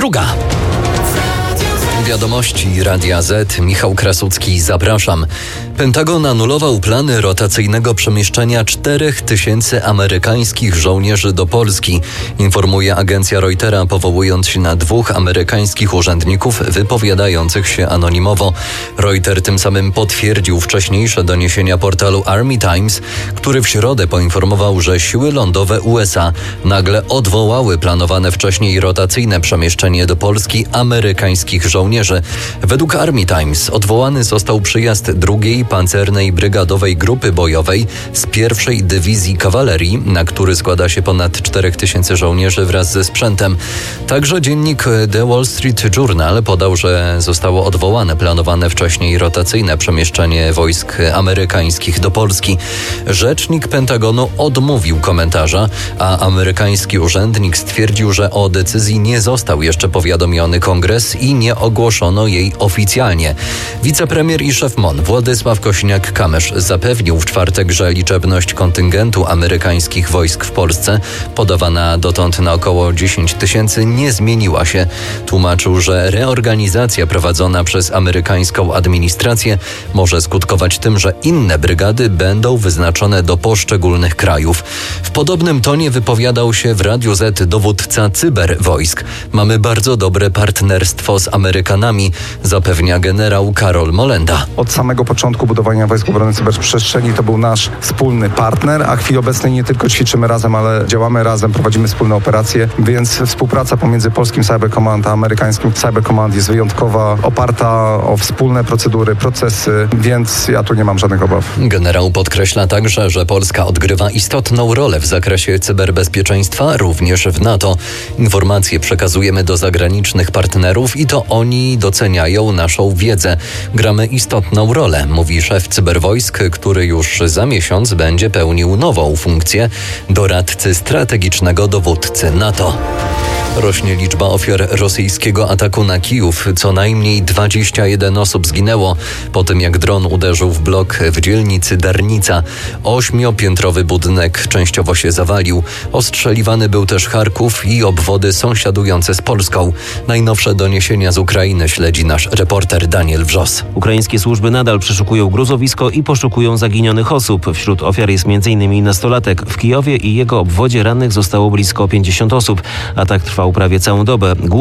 2. Wiadomości Radia Z. Michał Krasucki, zapraszam. Pentagon anulował plany rotacyjnego przemieszczenia 4000 amerykańskich żołnierzy do Polski, informuje agencja Reutera, powołując się na 2 amerykańskich urzędników wypowiadających się anonimowo. Reuter tym samym potwierdził wcześniejsze doniesienia portalu Army Times, który w środę poinformował, że siły lądowe USA nagle odwołały planowane wcześniej rotacyjne przemieszczenie do Polski amerykańskich żołnierzy. Według Army Times odwołany został przyjazd 2. Pancernej Brygadowej Grupy Bojowej z 1. Dywizji Kawalerii, na który składa się ponad 4000 żołnierzy wraz ze sprzętem. Także dziennik The Wall Street Journal podał, że zostało odwołane planowane wcześniej rotacyjne przemieszczenie wojsk amerykańskich do Polski. Rzecznik Pentagonu odmówił komentarza, a amerykański urzędnik stwierdził, że o decyzji nie został jeszcze powiadomiony Kongres i nie ogłoszono jej oficjalnie. Wicepremier i szef MON Władysław Kosiniak-Kamysz zapewnił w czwartek, że liczebność kontyngentu amerykańskich wojsk w Polsce, podawana dotąd na około 10 000, nie zmieniła się. Tłumaczył, że reorganizacja prowadzona przez amerykańską administrację może skutkować tym, że inne brygady będą wyznaczone do poszczególnych krajów. W podobnym tonie wypowiadał się w Radiu Z dowódca cyberwojsk. Mamy bardzo dobre partnerstwo z Amerykanami, zapewnia generał Karol Molenda. Od samego początku budowania Wojsk Obrony Cyberprzestrzeni to był nasz wspólny partner, a w chwili obecnej nie tylko ćwiczymy razem, ale działamy razem, prowadzimy wspólne operacje, więc współpraca pomiędzy polskim Cyber Command a amerykańskim Cyber Command jest wyjątkowa, oparta o wspólne procedury, procesy, więc ja tu nie mam żadnych obaw. Generał podkreśla także, że Polska odgrywa istotną rolę w zakresie cyberbezpieczeństwa, również w NATO. Informacje przekazujemy do zagranicznych partnerów i to oni doceniają naszą wiedzę. Gramy istotną rolę, mówi szef cyberwojsk, który już za miesiąc będzie pełnił nową funkcję doradcy strategicznego dowódcy NATO. Rośnie liczba ofiar rosyjskiego ataku na Kijów. Co najmniej 21 osób zginęło po tym, jak dron uderzył w blok w dzielnicy Darnica. 8-piętrowy budynek częściowo się zawalił. Ostrzeliwany był też Charków i obwody sąsiadujące z Polską. Najnowsze doniesienia z Ukrainy śledzi nasz reporter Daniel Wrzos. Ukraińskie służby nadal przeszukują gruzowisko i poszukują zaginionych osób. Wśród ofiar jest m.in. nastolatek. W Kijowie i jego obwodzie rannych zostało blisko 50 osób. Atak trwał prawie całą dobę.